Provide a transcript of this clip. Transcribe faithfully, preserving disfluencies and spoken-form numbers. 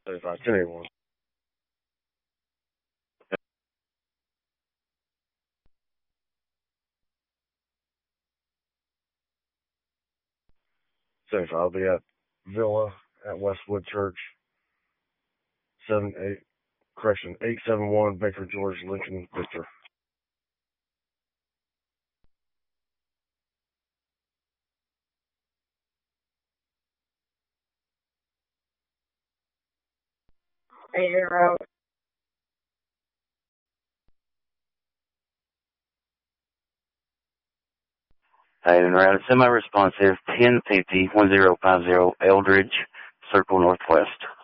seventy-five, ten eighty-one. seventy-five. I'll be at Villa at Westwood Church. Seven eight. Correction. Eight seven one Baker George Lincoln Victor. Zero. Hayden Route, semi-responsive, ten fifty, ten fifty, Eldridge, Circle Northwest.